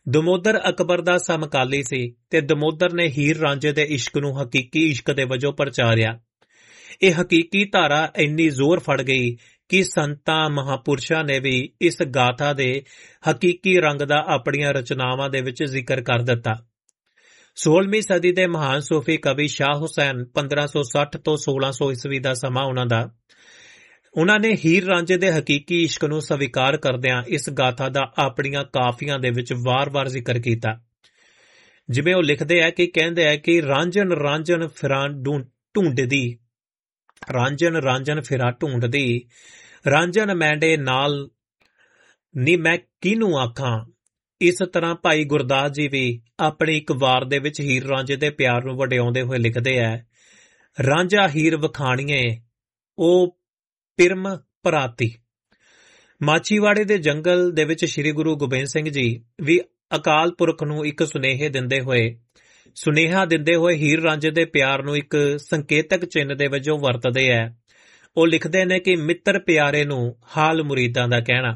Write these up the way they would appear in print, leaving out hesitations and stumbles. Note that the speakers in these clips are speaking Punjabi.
ਦਮੋਦਰ ਅਕਬਰ ਦਾ ਸਮਕਾਲੀ ਸੀ ਤੇ ਦਮੋਦਰ ਨੇ ਹੀਰ ਰਾਂਝੇ ਦੇ ਇਸ਼ਕ ਨੂੰ ਹਕੀਕੀ ਇਸ਼ਕ ਦੇ ਵਜੋਂ ਪ੍ਰਚਾਰਿਆ। ਇਹ ਹਕੀਕੀ ਧਾਰਾ ਇੰਨੀ ਜ਼ੋਰ ਫੜ ਗਈ ਕਿ ਸੰਤਾਂ ਮਹਾਪੁਰਸ਼ਾਂ ਨੇ ਵੀ ਇਸ ਗਾਥਾ ਦੇ ਹਕੀਕੀ ਰੰਗ ਦਾ ਆਪਣੀਆਂ ਰਚਨਾਵਾਂ ਦੇ ਵਿੱਚ ਜ਼ਿਕਰ ਕਰ ਦਿੱਤਾ। 16ਵੀਂ ਸਦੀ ਦੇ ਮਹਾਨ ਸੂਫੀ ਕਵੀ ਸ਼ਾਹ ਹੁਸੈਨ 1560 ਤੋਂ 1600 ਈਸਵੀ ਦਾ ਸਮਾਂ ਉਹਨਾਂ ਨੇ ਹੀਰ ਰਾਂਝੇ ਦੇ ਹਕੀਕੀ ਇਸ਼ਕ ਨੂੰ ਸਵੀਕਾਰ ਕਰਦਿਆਂ ਇਸ ਗਾਥਾ ਦਾ ਆਪਣੀਆਂ ਕਾਫੀਆਂ ਦੇ ਵਿੱਚ ਵਾਰ-ਵਾਰ ਜ਼ਿਕਰ ਕੀਤਾ। ਜਿਵੇਂ ਉਹ ਲਿਖਦੇ ਹੈ ਕਿ ਕਹਿੰਦੇ ਹੈ ਕਿ ਰਾਂਝਣ ਰਾਂਝਣ ਫਿਰਾਂ ਢੂੰਡਦੀ, ਰਾਂਝਣ ਰਾਂਝਣ ਫਿਰਾਂ ਢੂੰਡਦੀ, ਰਾਂਝਣ ਮੈਂਡੇ ਨਾਲ ਨੀ ਮੈਂ ਕਿਹਨੂੰ ਆਖਾਂ। ਇਸ ਤਰ੍ਹਾਂ ਭਾਈ ਗੁਰਦਾਸ ਜੀ ਵੀ ਆਪਣੀ ਇੱਕ ਵਾਰ ਦੇ ਵਿੱਚ ਹੀਰ ਰਾਂਝੇ ਦੇ ਪਿਆਰ ਨੂੰ ਵਡਿਆਉਂਦੇ ਹੋਏ ਲਿਖਦੇ ਹੈ, ਰਾਂਝਾ ਹੀਰ ਵਖਾਣੀਏ ਉਹ ਪਿਰਮ ਭਰਾਤੀ। ਮਾਛੀਵਾੜੇ ਦੇ ਜੰਗਲ ਦੇ ਵਿੱਚ ਸ੍ਰੀ ਗੁਰੂ ਗੋਬਿੰਦ ਸਿੰਘ ਜੀ ਵੀ ਅਕਾਲ ਪੁਰਖ ਨੂੰ ਇੱਕ ਸੁਨੇਹਾ ਦਿੰਦੇ ਹੋਏ ਹੀਰ ਰਾਂਝੇ ਦੇ ਪਿਆਰ ਨੂੰ ਇੱਕ ਸੰਕੇਤਕ ਚਿੰਨ੍ਹ ਦੇ ਵਜੋਂ ਵਰਤਦੇ ਹੈ। ਉਹ ਲਿਖਦੇ ਨੇ ਕਿ ਮਿੱਤਰ ਪਿਆਰੇ ਨੂੰ ਹਾਲ ਮੁਰੀਦਾਂ ਦਾ ਕਹਿਣਾ,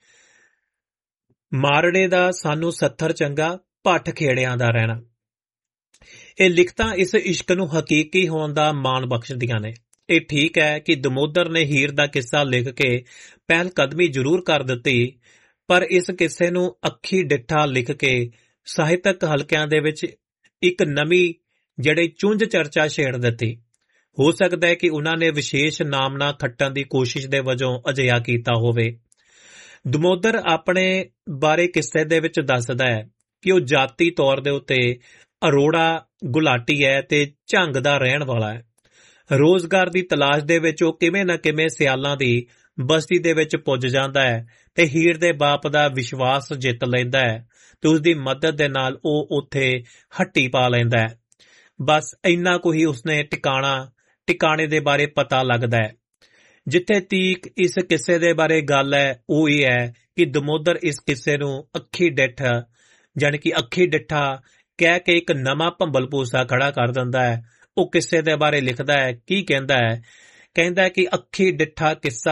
ਮਾਰੜੇ ਦਾ ਸਾਨੂੰ ਸੱਥਰ ਚੰਗਾ, ਭੱਠ ਖੇੜਿਆਂ ਦਾ ਰਹਿਣਾ। ਇਹ ਲਿਖਤਾਂ ਇਸ ਇਸ਼ਕ ਨੂੰ ਹਕੀਕੀ ਹੋਣ ਦਾ ਮਾਣ ਬਖਸ਼ਦੀਆਂ ਨੇ। ਇਹ ਠੀਕ ਹੈ ਕਿ ਦਮੋਦਰ ਨੇ ਹੀਰ ਦਾ ਕਿੱਸਾ ਲਿਖ ਕੇ ਪਹਿਲ ਕਦਮੀ ਜ਼ਰੂਰ ਕਰ ਦਿੱਤੀ, ਪਰ ਇਸ ਕਿੱਸੇ ਨੂੰ ਅੱਖੀ ਡਿੱਠਾ ਲਿਖ ਕੇ ਸਾਹਿਤਕ ਹਲਕਿਆਂ ਦੇ ਵਿੱਚ ਇੱਕ ਨਵੀਂ ਚੁੰਝ ਚਰਚਾ ਛੇੜ ਦਿੱਤੀ। ਹੋ ਸਕਦਾ ਹੈ ਕਿ ਉਹਨਾਂ ਨੇ ਵਿਸ਼ੇਸ਼ ਨਾਮਨਾ ਖੱਟਣ ਦੀ ਕੋਸ਼ਿਸ਼ ਦੇ ਵਜੋਂ ਅਜਿਹਾ ਕੀਤਾ ਹੋਵੇ। ਦਮੋਦਰ ਆਪਣੇ ਬਾਰੇ ਕਿੱਸੇ ਦੇ ਵਿੱਚ ਦੱਸਦਾ ਹੈ ਕਿ ਉਹ ਜਾਤੀ ਤੌਰ ਦੇ ਉੱਤੇ ਅਰੋੜਾ ਗੁਲਾਟੀ ਹੈ ਤੇ ਝੰਗ ਦਾ ਰਹਿਣ ਵਾਲਾ ਹੈ। ਰੋਜ਼ਗਾਰ ਦੀ ਤਲਾਸ਼ ਦੇ ਵਿੱਚ ਉਹ ਕਿਵੇਂ ਨਾ ਕਿਵੇਂ ਸਿਆਲਾਂ ਦੀ ਬਸਤੀ ਦੇ ਵਿੱਚ ਪੁੱਜ ਜਾਂਦਾ ਹੈ ਤੇ ਹੀਰ ਦੇ ਬਾਪ ਦਾ ਵਿਸ਼ਵਾਸ ਜਿੱਤ ਲੈਂਦਾ ਹੈ ਤੇ ਉਸ ਦੀ ਮਦਦ ਦੇ ਨਾਲ ਉਹ ਉੱਥੇ ਹੱਟੀ ਪਾ ਲੈਂਦਾ ਹੈ। ਬਸ ਇੰਨਾ ਕੁ ਹੀ ਉਸਨੇ ਟਿਕਾਣੇ ਦੇ ਬਾਰੇ ਪਤਾ ਲੱਗਦਾ ਹੈ। ਜਿੱਥੇ ਤੀਕ ਇਸ ਕਿੱਸੇ ਦੇ ਬਾਰੇ ਗੱਲ ਹੈ ਉਹ ਇਹ ਹੈ ਕਿ ਦਮੋਦਰ ਇਸ ਕਿੱਸੇ ਨੂੰ ਅੱਖੀ ਡਿੱਠਾ ਕਹਿ ਕੇ ਇੱਕ ਨਵਾਂ ਭੰਬਲ ਭੂਸਾ ਖੜਾ ਕਰ ਦਿੰਦਾ ਹੈ। ਉਹ ਕਿੱਸੇ ਦੇ ਬਾਰੇ ਲਿਖਦਾ ਹੈ, ਕੀ ਕਹਿੰਦਾ ਹੈ? ਕਹਿੰਦਾ ਕਿ ਅੱਖੀ ਡਿੱਠਾ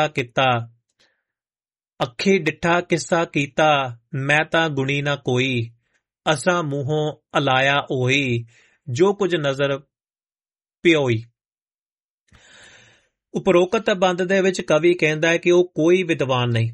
ਕਿੱਸਾ ਕੀਤਾ ਮੈਂ ਤਾਂ ਗੁਣੀ ਨਾ ਕੋਈ, ਅਸਾਂ ਮੂੰਹੋਂ ਅਲਾਇਆ ਉਹੀ ਜੋ ਕੁਝ ਨਜ਼ਰ ਪਿਓਈ। ਉਪਰੋਕਤ ਬੰਦ ਦੇ ਵਿੱਚ ਕਵੀ ਕਹਿੰਦਾ ਹੈ ਕਿ ਉਹ ਕੋਈ ਵਿਦਵਾਨ ਨਹੀਂ,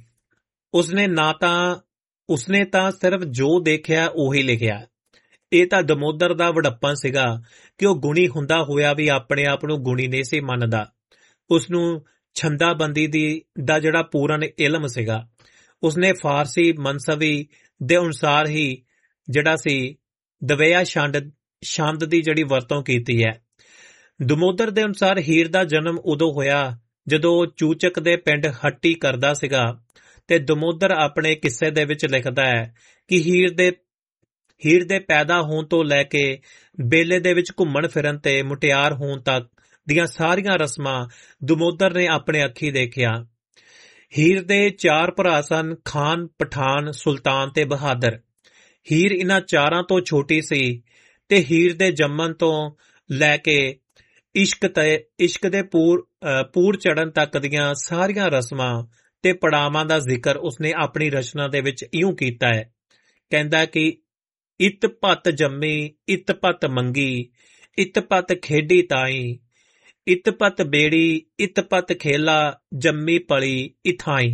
ਉਸਨੇ ਤਾਂ ਸਿਰਫ ਜੋ ਦੇਖਿਆ ਉਹੀ ਲਿਖਿਆ। ਇਹ ਤਾਂ ਦਮੋਦਰ ਦਾ ਵਡੱਪਨ ਸੀਗਾ ਕਿ ਉਹ ਗੁਣੀ ਹੁੰਦਾ ਹੋਇਆ ਵੀ ਆਪਣੇ ਆਪ ਨੂੰ ਗੁਣੀ ਨਹੀਂ ਸੀ ਮੰਨਦਾ। ਉਸਨੂੰ ਛੰਦਾਬੰਦੀ ਦਾ ਜਿਹੜਾ ਪੂਰਨ ਇਲਮ ਸੀਗਾ, ਉਸਨੇ ਫਾਰਸੀ ਮਨਸਵੀ ਦੇ ਅਨੁਸਾਰ ਹੀ ਜਿਹੜਾ ਸੀ ਦਵਿਆ ਛੰਦ ਦੀ ਜਿਹੜੀ ਵਰਤੋਂ ਕੀਤੀ ਹੈ। ਦਮੋਦਰ ਦੇ ਅਨੁਸਾਰ ਹੀਰ ਦਾ ਜਨਮ ਉਦੋਂ ਹੋਇਆ ਜਦੋਂ ਉਹ ਚੂਚਕ ਦੇ ਪਿੰਡ ਹੱਟੀ ਕਰਦਾ ਸੀਗਾ ਤੇ ਦਮੋਦਰ ਆਪਣੇ ਕਿੱਸੇ ਦੇ ਵਿੱਚ ਲਿਖਦਾ ਹੈ ਕਿ ਹੀਰ ਦੇ ਪੈਦਾ ਹੋਣ ਤੋਂ ਲੈ ਕੇ ਬੇਲੇ ਦੇ ਵਿੱਚ ਘੁੰਮਣ ਫਿਰਨ ਤੇ ਮੁਟਿਆਰ ਹੋਣ ਤੱਕ ਦੀਆਂ ਸਾਰੀਆਂ ਰਸਮਾਂ ਦਮੋਦਰ ਨੇ ਆਪਣੇ ਅੱਖੀਂ ਦੇਖਿਆ। ਹੀਰ ਦੇ 4 ਭਰਾ ਸਨ, ਖਾਨ, ਪਠਾਨ, ਸੁਲਤਾਨ ਤੇ ਬਹਾਦਰ। ਹੀਰ ਇਹਨਾਂ 4 ਤੋਂ ਛੋਟੀ ਸੀ ਤੇ ਹੀਰ ਦੇ ਜੰਮਣ ਤੋਂ ਲੈ ਕੇ ਇਸ਼ਕ ਦੇ ਪੂਰ ਚੜ੍ਹਨ ਤੱਕ ਦੀਆਂ ਸਾਰੀਆਂ ਰਸਮਾਂ ਤੇ ਪੜਾਵਾਂ ਦਾ ਜ਼ਿਕਰ ਉਸਨੇ ਆਪਣੀ ਰਚਨਾ ਦੇ ਵਿੱਚ ਇਉਂ ਕੀਤਾ ਹੈ। ਕਹਿੰਦਾ ਕਿ ਇਤ ਪਤ ਜੰਮੀ, ਇਤ ਪਤ ਮੰਗੀ, ਇਤ ਪਤ ਖੇਡੀ ਤਾਈ, ਇਤ ਪਤ ਬੇੜੀ, ਇਤ ਪਤ ਖੇਲਾ, ਜੰਮੀ ਪਲੀ ਇਥਾਈ।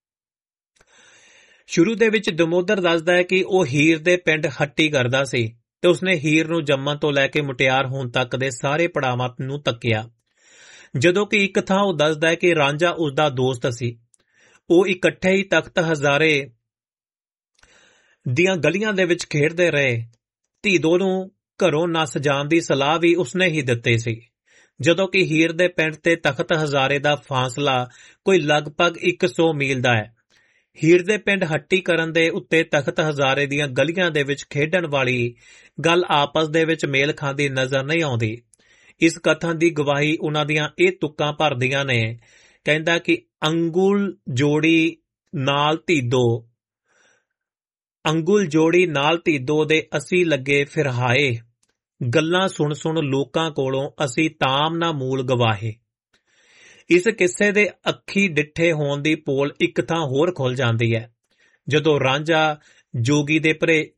ਸ਼ੁਰੂ ਦੇ ਵਿੱਚ ਦਮੋਦਰ ਦੱਸਦਾ ਹੈ ਕਿ ਉਹ ਹੀਰ ਦੇ ਪਿੰਡ ਹੱਟੀ ਕਰਦਾ ਸੀ ਤੇ ਉਸਨੇ ਹੀਰ ਨੂੰ ਜੰਮਣ ਤੋਂ ਲੈ ਕੇ ਮੁਟਿਆਰ ਹੋਣ ਤੱਕ ਦੇ ਸਾਰੇ ਪੜਾਵਾਂ ਨੂੰ ਤੱਕਿਆ। ਜਦੋਂ ਕਿ ਇੱਕ ਥਾਂ ਉਹ ਦੱਸਦਾ ਹੈ ਕਿ ਰਾਂਝਾ ਉਸਦਾ ਦੋਸਤ ਸੀ। ਉਹ ਇਕੱਠੇ ਹੀ ਤਖਤ ਹਜ਼ਾਰੇ ਦੀਆਂ ਗਲੀਆਂ ਦੇ ਵਿੱਚ ਖੇਡਦੇ ਰਹੇ। ਧੀਦੋ ਨੂੰ ਘਰੋਂ ਨੱਸ ਜਾਣ ਦੀ ਸਲਾਹ ਵੀ ਉਸਨੇ ਹੀ ਦਿੱਤੀ ਸੀ। ਜਦੋਂ ਕਿ ਹੀਰ ਦੇ ਪਿੰਡ ਤੇ ਤਖਤ ਹਜ਼ਾਰੇ ਦਾ ਫਾਸਲਾ ਕੋਈ ਲਗਭਗ 100 ਮੀਲ ਦਾ ਹੈ। ਹੀਰ ਦੇ ਪਿੰਡ ਹੱਟੀ ਕਰਨ ਦੇ ਉੱਤੇ ਤਖਤ ਹਜ਼ਾਰੇ ਦੀਆਂ ਗਲੀਆਂ ਦੇ ਵਿੱਚ ਖੇਡਣ ਵਾਲੀ ਗੱਲ ਆਪਸ ਦੇ ਵਿੱਚ ਮੇਲ ਖਾਂਦੀ ਨਜ਼ਰ ਨਹੀਂ ਆਉਂਦੀ। ਇਸ ਕਥਨ ਦੀ ਗਵਾਹੀ ਉਹਨਾਂ ਦੀਆਂ ਇਹ ਤੁਕਾਂ ਭਰਦੀਆਂ ਨੇ। ਕਹਿੰਦਾ ਕਿ ਅੰਗੁਲ ਜੋੜੀ ਨਾਲ ਧੀਦੋ ਦੇ ਅਸੀਂ ਲੱਗੇ ਫਿਰਹਾਏ, ਗੱਲਾਂ ਸੁਣ ਸੁਣ ਲੋਕਾਂ ਕੋਲੋਂ ਅਸੀਂ ਤਾਮ ਨਾ ਮੂਲ ਗਵਾਹੇ। ਇਸ ਕਿੱਸੇ ਦੇ ਅੱਖੀ ਡਿੱਠੇ ਹੋਣ ਦੀ ਪੋਲ ਇੱਕ ਥਾਂ ਹੋਰ ਖੁੱਲ ਜਾਂਦੀ ਹੈ ਜਦੋਂ ਰਾਂਝਾ ਜੋਗੀ ਦੇ